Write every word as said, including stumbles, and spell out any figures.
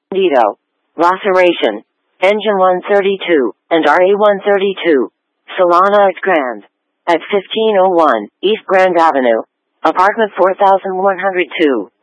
Dito. Laceration. Engine one thirty-two, and R A one thirty-two. Solana at Grand. At fifteen oh one, East Grand Avenue. Apartment four thousand one hundred two.